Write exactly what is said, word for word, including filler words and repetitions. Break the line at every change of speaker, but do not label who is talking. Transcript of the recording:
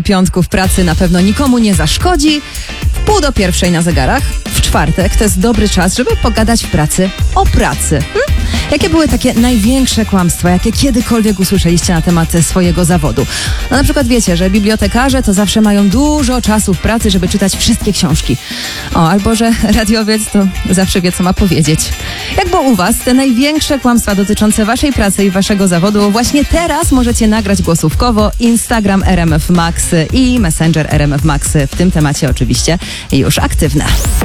Piątku w pracy na pewno nikomu nie zaszkodzi. W pół do pierwszej na zegarach. W czwartek to jest dobry czas, żeby pogadać w pracy o pracy. Hmm? Jakie były takie największe kłamstwa, jakie kiedykolwiek usłyszeliście na temat swojego zawodu? No na przykład wiecie, że bibliotekarze to zawsze mają dużo czasu w pracy, żeby czytać wszystkie książki. O, albo że radiowiec to zawsze wie, co ma powiedzieć. Jak było u was? Te największe kłamstwa dotyczące waszej pracy i waszego zawodu właśnie teraz możecie nagrać głosówkowo. Instagram R M F Max i Messenger R M F Max w tym temacie oczywiście już aktywne.